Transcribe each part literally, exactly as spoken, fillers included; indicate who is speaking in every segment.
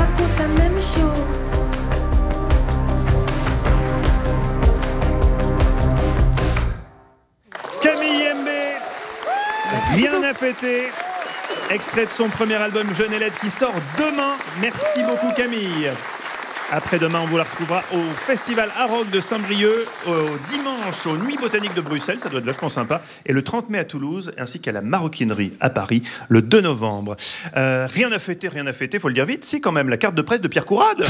Speaker 1: raconte la même chose.
Speaker 2: Camille M B, rien à fêter. Extrait de son premier album Jeune et Laide qui sort demain. Merci beaucoup Camille. Après-demain, on vous la retrouvera au Festival Arrock de Saint-Brieuc, au dimanche aux Nuits Botaniques de Bruxelles, ça doit être vachement sympa, et le trente mai à Toulouse, ainsi qu'à la Maroquinerie à Paris, le deux novembre. Euh, rien à fêter, rien à fêter, faut le dire vite, si quand même, la carte de presse de Pierre Courade.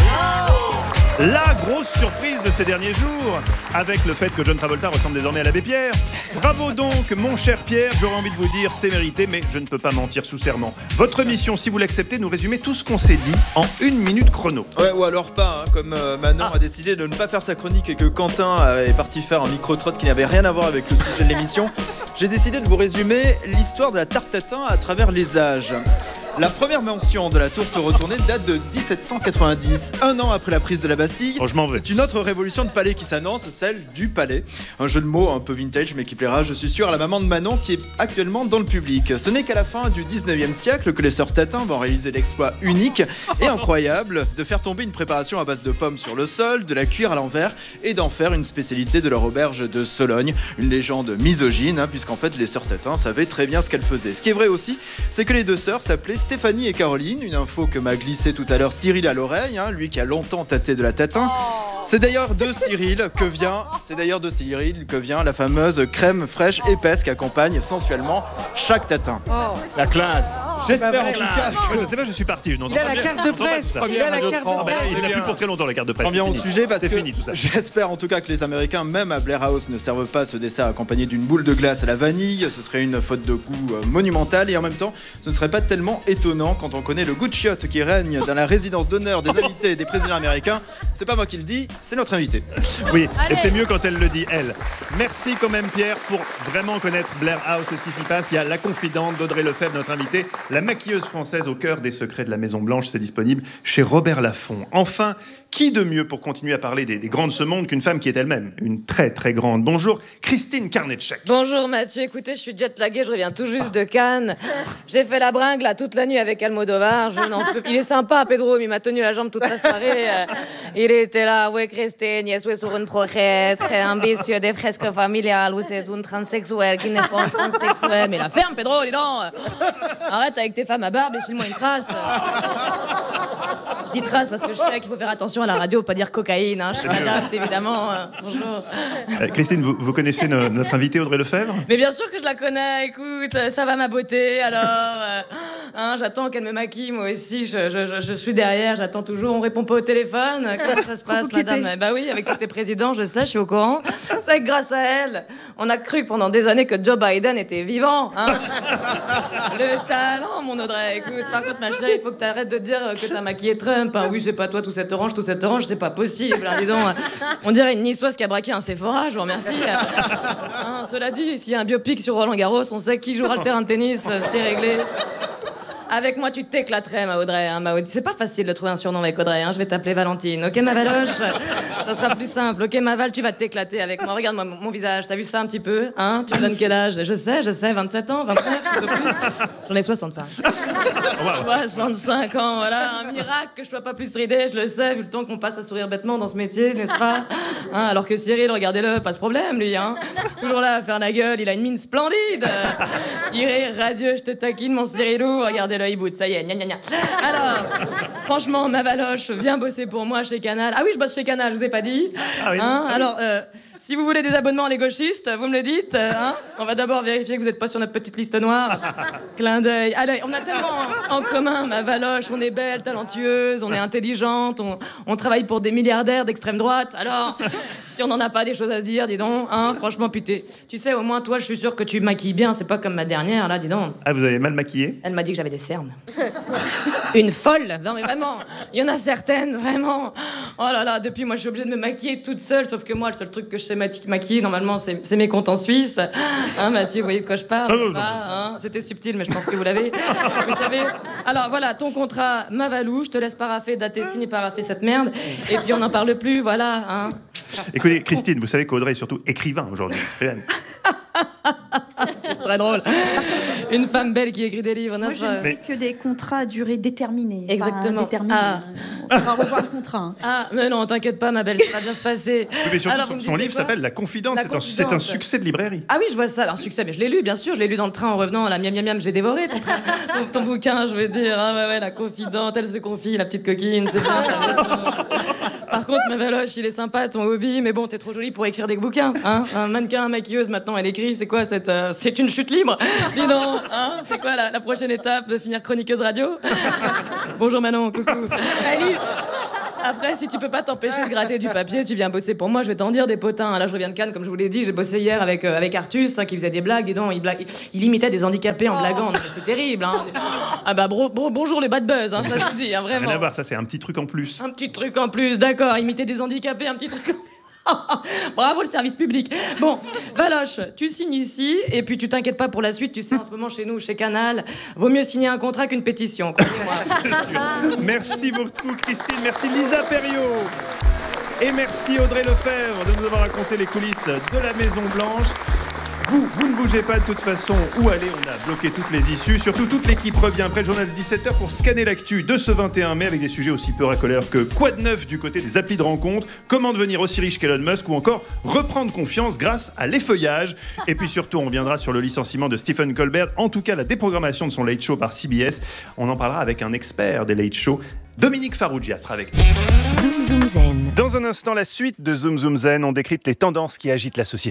Speaker 2: La grosse surprise de ces derniers jours, avec le fait que John Travolta ressemble désormais à l'abbé Pierre. Bravo donc, mon cher Pierre, j'aurais envie de vous dire, c'est mérité, mais je ne peux pas mentir sous serment. Votre mission, si vous l'acceptez, nous résumer tout ce qu'on s'est dit en une minute chrono.
Speaker 3: Ouais, ou alors pas, hein, comme euh, Manon ah. a décidé de ne pas faire sa chronique et que Quentin euh, est parti faire un micro-trotte qui n'avait rien à voir avec le sujet de l'émission. J'ai décidé de vous résumer l'histoire de la tarte tatin à travers les âges. La première mention de la tourte retournée date de dix-sept cent quatre-vingt-dix, un an après la prise de la Bastille.
Speaker 2: Oh, je m'en vais.
Speaker 3: C'est une autre révolution de palais qui s'annonce, celle du palais. Un jeu de mots un peu vintage mais qui plaira, je suis sûr, à la maman de Manon qui est actuellement dans le public. Ce n'est qu'à la fin du dix-neuvième siècle que les sœurs Tatin vont réaliser l'exploit unique et incroyable de faire tomber une préparation à base de pommes sur le sol, de la cuire à l'envers et d'en faire une spécialité de leur auberge de Sologne. Une légende misogyne, hein, puisqu'en fait les sœurs Tatin savaient très bien ce qu'elles faisaient. Ce qui est vrai aussi, c'est que les deux sœurs s'appelaient Stéphanie et Caroline, une info que m'a glissé tout à l'heure Cyril à l'oreille, hein, lui qui a longtemps tâté de la tatin. C'est d'ailleurs de Cyril que vient, c'est d'ailleurs de Cyril que vient la fameuse crème fraîche épaisse qui accompagne sensuellement chaque tatin.
Speaker 4: Oh.
Speaker 2: La classe.
Speaker 3: J'espère en tout cas.
Speaker 2: Que... Je sais pas, je suis parti. Je
Speaker 4: il a la carte de presse. Il a la carte de presse.
Speaker 2: Il n'a plus pour très longtemps la carte de presse.
Speaker 3: J'en viens au sujet parce
Speaker 2: c'est
Speaker 3: que
Speaker 2: fini, tout ça.
Speaker 3: J'espère en tout cas que les Américains, même à Blair House, ne servent pas ce dessert accompagné d'une boule de glace à la vanille. Ce serait une faute de goût monumentale et en même temps, ce ne serait pas tellement étonnant quand on connaît le goût de chiottes qui règne dans la résidence d'honneur des invités des présidents américains. C'est pas moi qui le dis, c'est notre invité.
Speaker 2: Oui, Allez. Et c'est mieux quand elle le dit, elle. Merci quand même Pierre pour vraiment connaître Blair House et ce qui s'y passe. Il y a la confidente d'Audrey Lefebvre, notre invitée, la maquilleuse française au cœur des secrets de la Maison Blanche. C'est disponible chez Robert Laffont. Enfin, qui de mieux pour continuer à parler des, des grands de ce monde qu'une femme qui est elle-même une très très grande. Bonjour Christine Carnetchek.
Speaker 5: Bonjour Mathieu, écoutez, je suis jet-laguée, je reviens tout juste de Cannes. J'ai fait la bringue là toute la nuit avec Almodovar. Je n'en peux... Il est sympa Pedro, mais il m'a tenu la jambe toute la soirée. Il était là, oui Christine, je suis sur un projet très ambitieux des fresques familiales où c'est une transsexuelle qui n'est pas une transsexuelle. Mais la ferme Pedro, dis donc. Arrête avec tes femmes à barbe et file-moi une trace. Je dis trace parce que je sais qu'il faut faire attention à la radio, pas dire cocaïne, hein. Je m'adapte évidemment. Bonjour.
Speaker 2: Euh, Christine, vous, vous connaissez no, notre invitée Audrey Lefebvre ?
Speaker 5: Mais bien sûr que je la connais, écoute, ça va ma beauté, alors euh, hein, j'attends qu'elle me maquille, moi aussi, je, je, je, je suis derrière, j'attends toujours, on répond pas au téléphone, comment ça se passe madame ? Bah oui, avec tous tes présidents, je sais, je suis au courant. C'est que grâce à elle, on a cru pendant des années que Joe Biden était vivant, hein. Le talent, mon Audrey, écoute, par contre ma chérie, il faut que t'arrêtes de dire que t'as maquillé Trump, hein. Oui, c'est pas toi tout cette orange, tout cette orange, c'est pas possible, hein, dis donc. On dirait une niçoise qui a braqué un Sephora, je vous remercie. Hein, cela dit, s'il y a un biopic sur Roland Garros, on sait qui jouera le terrain de tennis, c'est réglé. Avec moi, tu t'éclaterais, ma Audrey. Hein, ma Audrey. C'est pas facile de trouver un surnom avec Audrey. Hein. Je vais t'appeler Valentine. Ok, ma Valoche ? Ça sera plus simple. Ok, ma Val, tu vas t'éclater avec moi. Regarde-moi mon, mon visage. T'as vu ça un petit peu ? Hein ? Tu me donnes quel âge ? Je sais, je sais. vingt-sept ans, vingt-neuf, tout aussi. J'en ai soixante-cinq. Wow. soixante-cinq ans, voilà. Un miracle que je sois pas plus ridée, je le sais, vu le temps qu'on passe à sourire bêtement dans ce métier, n'est-ce pas ? Hein, alors que Cyril, regardez-le, pas ce problème, lui. Hein. Toujours là à faire la gueule. Il a une mine splendide. Il rit radieux, je te taquine, mon Cyrilou. Regardez-le. Il boude, ça y est, gna gna gna. Alors, franchement, ma Valoche, viens bosser pour moi chez Canal. Ah oui, je bosse chez Canal, je vous ai pas dit.
Speaker 2: Ah oui,
Speaker 5: hein,
Speaker 2: ah
Speaker 5: alors, euh, si vous voulez des abonnements, les gauchistes, vous me le dites. Hein. On va d'abord vérifier que vous n'êtes pas sur notre petite liste noire. Clin d'œil. Allez, on a tellement en commun, ma Valoche. On est belle, talentueuse, on est intelligente, on, on travaille pour des milliardaires d'extrême droite. Alors, si on n'en a pas des choses à se dire, dis donc, hein, franchement, putain. Tu sais, au moins, toi, je suis sûre que tu maquilles bien. C'est pas comme ma dernière, là, dis donc.
Speaker 2: Ah, vous avez mal maquillé ?
Speaker 5: Elle m'a dit que j'avais des cernes. Une folle. Non, mais vraiment, il y en a certaines, vraiment. Oh là là, depuis, moi, je suis obligée de me maquiller toute seule, sauf que moi, le seul truc que je sais maquiller, normalement, c'est, c'est mes comptes en Suisse. Hein, Mathieu, vous voyez de quoi je parle, oh, pas, hein. C'était subtil, mais je pense que vous l'avez. Vous savez. Alors, voilà, ton contrat, ma Valou, je te laisse paraffer, dater, signer, paraffer cette merde, et puis on n'en parle plus, voilà, hein.
Speaker 2: Écoutez, Christine, vous savez qu'Audrey est surtout écrivain aujourd'hui.
Speaker 5: C'est très drôle. Une femme belle qui écrit des livres,
Speaker 6: Moi,
Speaker 5: n'est-ce
Speaker 6: je
Speaker 5: pas?
Speaker 6: ne fais que des contrats à durée déterminée.
Speaker 5: Exactement.
Speaker 6: Pas indéterminée.
Speaker 5: Ah.
Speaker 6: On va revoir le contrat. Hein.
Speaker 5: Ah, mais non, t'inquiète pas, ma belle, ça va bien se passer.
Speaker 2: Oui, mais surtout,
Speaker 5: Alors,
Speaker 2: son,
Speaker 5: vous me
Speaker 2: son
Speaker 5: disiez
Speaker 2: livre
Speaker 5: quoi
Speaker 2: s'appelle La Confidente.
Speaker 5: La
Speaker 2: C'est un, c'est un
Speaker 5: Confidente.
Speaker 2: succès de librairie.
Speaker 5: Ah oui, je vois ça, un succès, mais je l'ai lu, bien sûr, je l'ai lu dans le train en revenant, la miam miam miam, j'ai dévoré ton, train- ton, ton bouquin, je veux dire, hein, ouais, ouais, la confidente, elle se confie, la petite coquine, c'est bien, ça va être- Par contre, ma Valoche, il est sympa ton hobby, mais bon, t'es trop jolie pour écrire des bouquins, hein. Un mannequin, maquilleuse, maintenant, elle écrit, c'est quoi cette. euh, c'est une chute libre, dis donc, hein, c'est quoi la, la prochaine étape, de finir chroniqueuse radio? Bonjour Manon, coucou. Salut. Après, si tu peux pas t'empêcher de gratter du papier, tu viens bosser pour moi, je vais t'en dire des potins. Là, je reviens de Cannes, comme je vous l'ai dit, j'ai bossé hier avec, euh, avec Artus, hein, qui faisait des blagues, et donc, il, blague, il imitait des handicapés en blaguant. Non, mais c'est terrible, hein. Ah bah, bro, bro- bonjour les bad buzz, hein, ça se dit, hein,
Speaker 2: Rien
Speaker 5: vraiment.
Speaker 2: à voir, ça c'est un petit truc en plus.
Speaker 5: Un petit truc en plus, d'accord, imiter des handicapés, un petit truc en plus. Bravo le service public. Bon, Valoche, tu signes ici et puis tu t'inquiètes pas pour la suite. Tu sais, en ce moment chez nous, chez Canal, vaut mieux signer un contrat qu'une pétition. Croyez-moi.
Speaker 2: Merci beaucoup Christine, merci Lisa Perriot. Et merci Audrey Lefebvre de nous avoir raconté les coulisses de la Maison Blanche. Vous, vous ne bougez pas de toute façon. Où aller? On a bloqué toutes les issues. Surtout, toute l'équipe revient après le journal de dix-sept heures pour scanner l'actu de ce vingt et un mai avec des sujets aussi peu racoleurs que quoi de neuf du côté des applis de rencontre, comment devenir aussi riche qu'Elon Musk ou encore reprendre confiance grâce à l'effeuillage. Et puis surtout, on reviendra sur le licenciement de Stephen Colbert, en tout cas la déprogrammation de son Late Show par C B S. On en parlera avec un expert des Late Show. Dominique Farrugia sera avec nous.
Speaker 7: Zoom Zoom Zen.
Speaker 2: Dans un instant, la suite de Zoom Zoom Zen, on décrypte les tendances qui agitent la société.